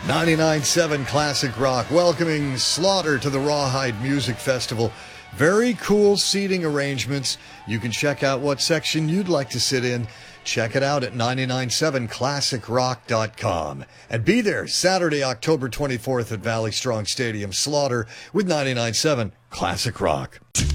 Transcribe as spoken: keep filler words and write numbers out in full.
ninety-nine point seven Classic Rock, welcoming Slaughter to the Rawhide Music Festival. Very cool seating arrangements. You can check out what section you'd like to sit in. Check it out at nine nine seven classic rock dot com. And be there Saturday, October twenty-fourth at Valley Strong Stadium. Slaughter with ninety-nine point seven Classic Rock.